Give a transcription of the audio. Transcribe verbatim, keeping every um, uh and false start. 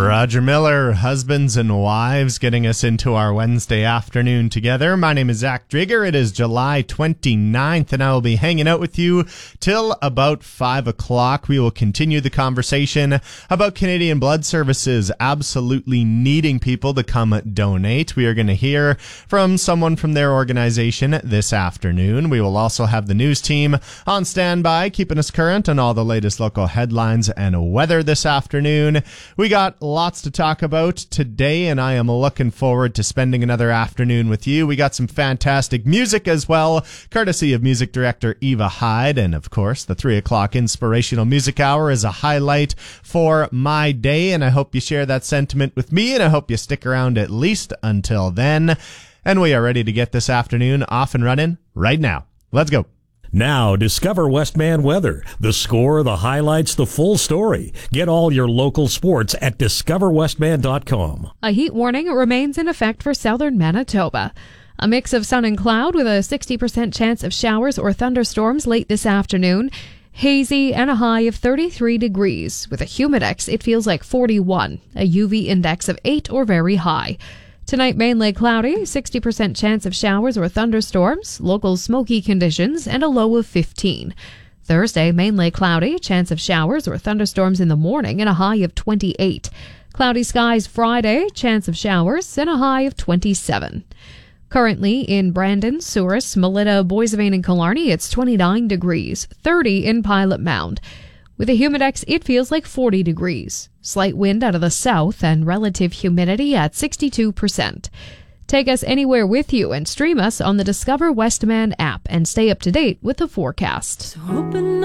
Roger Miller, husbands and wives, getting us into our Wednesday afternoon together. My name is Zach Drigger. It is July twenty-ninth, and I will be hanging out with you till about five o'clock. We will continue the conversation about Canadian Blood Services absolutely needing people to come donate. We are going to hear from someone from their organization this afternoon. We will also have the news team on standby, keeping us current on all the latest local headlines and weather this afternoon. We got lots to talk about today, and I am looking forward to spending another afternoon with you. We got some fantastic music as well, courtesy of music director Eva Hyde, and of course, the three o'clock Inspirational Music Hour is a highlight for my day, and I hope you share that sentiment with me, and I hope you stick around at least until then. And we are ready to get this afternoon off and running right now. Let's go. Now, discover Westman weather. The score, the highlights, the full story. Get all your local sports at discover westman dot com. A heat warning remains in effect for southern Manitoba. A mix of sun and cloud with a sixty percent chance of showers or thunderstorms late this afternoon. Hazy and a high of thirty-three degrees. With a humidex, it feels like forty-one. A U V index of eight or very high. Tonight, mainly cloudy, sixty percent chance of showers or thunderstorms, local smoky conditions, and a low of fifteen. Thursday, mainly cloudy, chance of showers or thunderstorms in the morning, and a high of twenty-eight. Cloudy skies Friday, chance of showers, and a high of twenty-seven. Currently in Brandon, Souris, Melita, Boissevain, and Killarney, it's twenty-nine degrees, thirty in Pilot Mound. With a humidex, it feels like forty degrees. Slight wind out of the south and relative humidity at sixty-two percent. Take us anywhere with you and stream us on the Discover Westman app and stay up to date with the forecast. So open